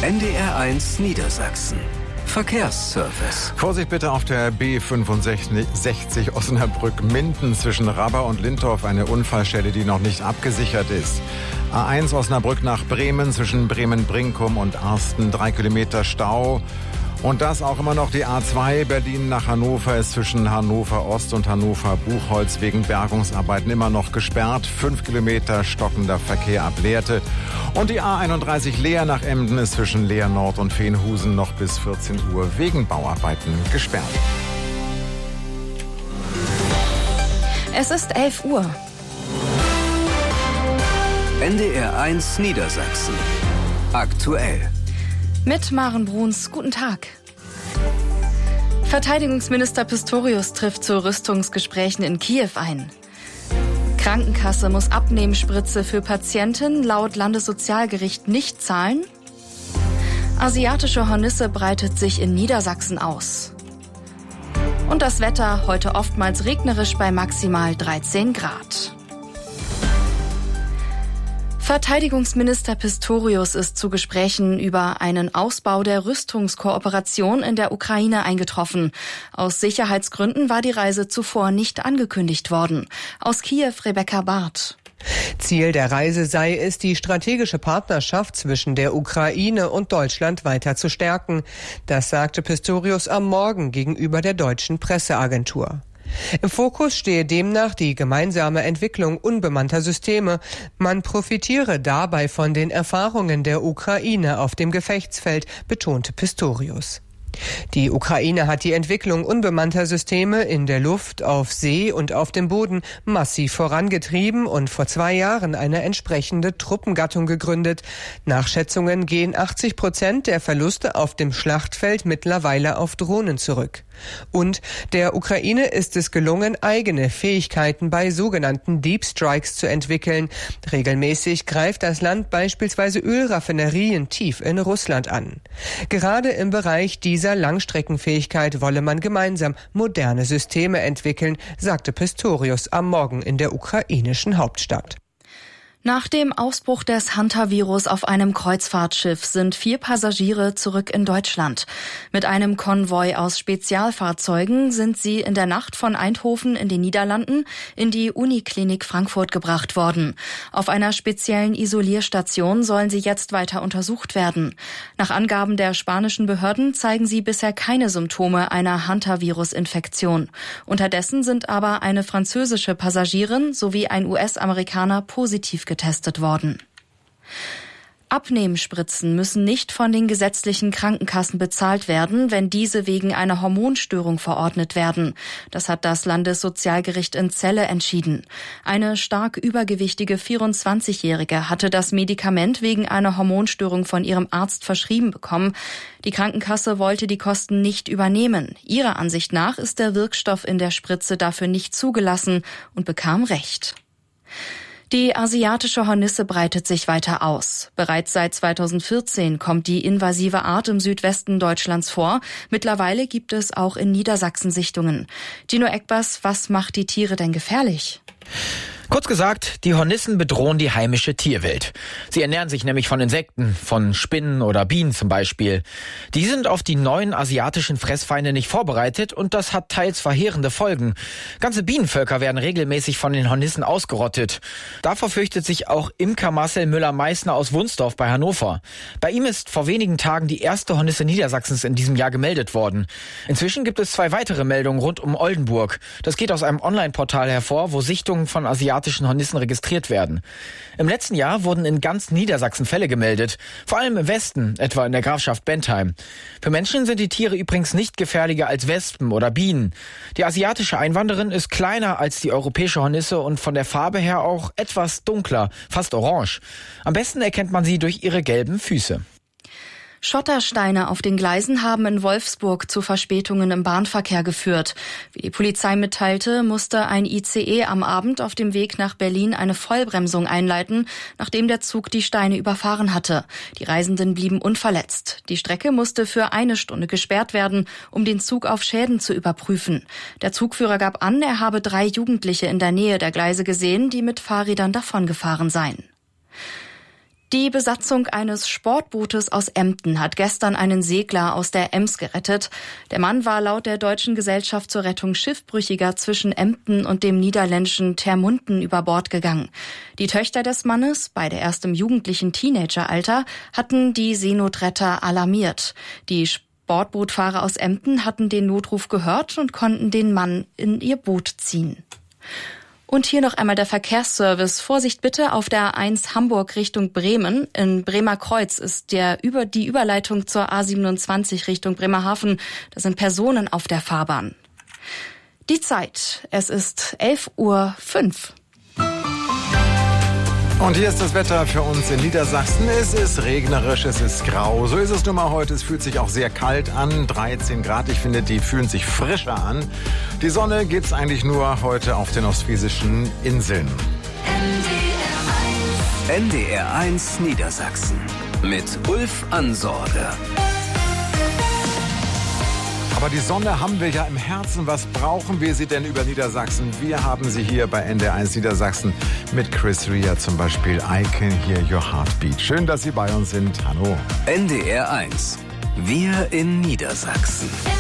NDR1 Niedersachsen. Verkehrsservice. Vorsicht bitte auf der B65 Osnabrück-Minden zwischen Rabba und Lindorf, eine Unfallstelle, die noch nicht abgesichert ist. A1 Osnabrück nach Bremen zwischen Bremen-Brinkum und Arsten, 3 Kilometer Stau. Und das auch immer noch die A2 Berlin nach Hannover ist zwischen Hannover Ost und Hannover Buchholz wegen Bergungsarbeiten immer noch gesperrt. 5 Kilometer stockender Verkehr ab Lehrte. Und die A31 Leer nach Emden ist zwischen Leer Nord und Veenhusen noch bis 14 Uhr wegen Bauarbeiten gesperrt. Es ist 11 Uhr. NDR1 Niedersachsen. Aktuell. Mit Maren Bruns, guten Tag. Verteidigungsminister Pistorius trifft zu Rüstungsgesprächen in Kiew ein. Krankenkasse muss Abnehmspritze für Patienten laut Landessozialgericht nicht zahlen. Asiatische Hornisse breitet sich in Niedersachsen aus. Und das Wetter heute oftmals regnerisch bei maximal 13 Grad. Verteidigungsminister Pistorius ist zu Gesprächen über einen Ausbau der Rüstungskooperation in der Ukraine eingetroffen. Aus Sicherheitsgründen war die Reise zuvor nicht angekündigt worden. Aus Kiew Rebecca Barth. Ziel der Reise sei es, die strategische Partnerschaft zwischen der Ukraine und Deutschland weiter zu stärken. Das sagte Pistorius am Morgen gegenüber der deutschen Presseagentur. Im Fokus stehe demnach die gemeinsame Entwicklung unbemannter Systeme. Man profitiere dabei von den Erfahrungen der Ukraine auf dem Gefechtsfeld, betonte Pistorius. Die Ukraine hat die Entwicklung unbemannter Systeme in der Luft, auf See und auf dem Boden massiv vorangetrieben und vor 2 Jahren eine entsprechende Truppengattung gegründet. Nach Schätzungen gehen 80% der Verluste auf dem Schlachtfeld mittlerweile auf Drohnen zurück. Und der Ukraine ist es gelungen, eigene Fähigkeiten bei sogenannten Deep Strikes zu entwickeln. Regelmäßig greift das Land beispielsweise Ölraffinerien tief in Russland an. Gerade im Bereich dieser Langstreckenfähigkeit wolle man gemeinsam moderne Systeme entwickeln, sagte Pistorius am Morgen in der ukrainischen Hauptstadt. Nach dem Ausbruch des Hantavirus auf einem Kreuzfahrtschiff sind 4 Passagiere zurück in Deutschland. Mit einem Konvoi aus Spezialfahrzeugen sind sie in der Nacht von Eindhoven in den Niederlanden in die Uniklinik Frankfurt gebracht worden. Auf einer speziellen Isolierstation sollen sie jetzt weiter untersucht werden. Nach Angaben der spanischen Behörden zeigen sie bisher keine Symptome einer Hantavirus-Infektion. Unterdessen sind aber eine französische Passagierin sowie ein US-Amerikaner positiv getestet worden. Abnehmspritzen müssen nicht von den gesetzlichen Krankenkassen bezahlt werden, wenn diese wegen einer Hormonstörung verordnet werden. Das hat das Landessozialgericht in Celle entschieden. Eine stark übergewichtige 24-Jährige hatte das Medikament wegen einer Hormonstörung von ihrem Arzt verschrieben bekommen. Die Krankenkasse wollte die Kosten nicht übernehmen. Ihrer Ansicht nach ist der Wirkstoff in der Spritze dafür nicht zugelassen und bekam Recht. Die asiatische Hornisse breitet sich weiter aus. Bereits seit 2014 kommt die invasive Art im Südwesten Deutschlands vor. Mittlerweile gibt es auch in Niedersachsen Sichtungen. Gino Eckbers, was macht die Tiere denn gefährlich? Kurz gesagt, die Hornissen bedrohen die heimische Tierwelt. Sie ernähren sich nämlich von Insekten, von Spinnen oder Bienen zum Beispiel. Die sind auf die neuen asiatischen Fressfeinde nicht vorbereitet und das hat teils verheerende Folgen. Ganze Bienenvölker werden regelmäßig von den Hornissen ausgerottet. Davor fürchtet sich auch Imker Marcel Müller-Meissner aus Wunsdorf bei Hannover. Bei ihm ist vor wenigen Tagen die erste Hornisse Niedersachsens in diesem Jahr gemeldet worden. Inzwischen gibt es 2 weitere Meldungen rund um Oldenburg. Das geht aus einem Online-Portal hervor, wo Sichtungen von asiatischen Hornissen registriert werden. Im letzten Jahr wurden in ganz Niedersachsen Fälle gemeldet, vor allem im Westen, etwa in der Grafschaft Bentheim. Für Menschen sind die Tiere übrigens nicht gefährlicher als Wespen oder Bienen. Die asiatische Einwanderin ist kleiner als die europäische Hornisse und von der Farbe her auch etwas dunkler, fast orange. Am besten erkennt man sie durch ihre gelben Füße. Schottersteine auf den Gleisen haben in Wolfsburg zu Verspätungen im Bahnverkehr geführt. Wie die Polizei mitteilte, musste ein ICE am Abend auf dem Weg nach Berlin eine Vollbremsung einleiten, nachdem der Zug die Steine überfahren hatte. Die Reisenden blieben unverletzt. Die Strecke musste für 1 Stunde gesperrt werden, um den Zug auf Schäden zu überprüfen. Der Zugführer gab an, er habe 3 Jugendliche in der Nähe der Gleise gesehen, die mit Fahrrädern davongefahren seien. Die Besatzung eines Sportbootes aus Emden hat gestern einen Segler aus der Ems gerettet. Der Mann war laut der Deutschen Gesellschaft zur Rettung Schiffbrüchiger zwischen Emden und dem niederländischen Termunden über Bord gegangen. Die Töchter des Mannes, beide erst im jugendlichen Teenageralter, hatten die Seenotretter alarmiert. Die Sportbootfahrer aus Emden hatten den Notruf gehört und konnten den Mann in ihr Boot ziehen. Und hier noch einmal der Verkehrsservice. Vorsicht bitte auf der A1 Hamburg Richtung Bremen. In Bremerkreuz ist die Überleitung zur A27 Richtung Bremerhaven. Da sind Personen auf der Fahrbahn. Die Zeit. Es ist 11:05 Uhr. Und hier ist das Wetter für uns in Niedersachsen. Es ist regnerisch, es ist grau. So ist es nun mal heute. Es fühlt sich auch sehr kalt an. 13 Grad. Ich finde, die fühlen sich frischer an. Die Sonne gibt's eigentlich nur heute auf den ostfriesischen Inseln. NDR 1 Niedersachsen mit Ulf Ansorge. Aber die Sonne haben wir ja im Herzen. Was brauchen wir sie denn über Niedersachsen? Wir haben sie hier bei NDR 1 Niedersachsen mit Chris Rea zum Beispiel. I Can Hear Your Heartbeat. Schön, dass Sie bei uns sind. Hallo. NDR 1. Wir in Niedersachsen.